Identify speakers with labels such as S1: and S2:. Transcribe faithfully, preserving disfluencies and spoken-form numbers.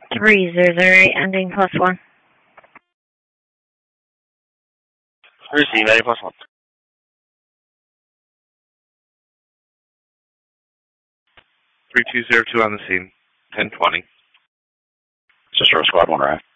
S1: three zero zero eight, ending plus one.
S2: Receive, ending plus one.
S3: three two zero two on the scene, ten twenty.
S4: Just for Squad one, right?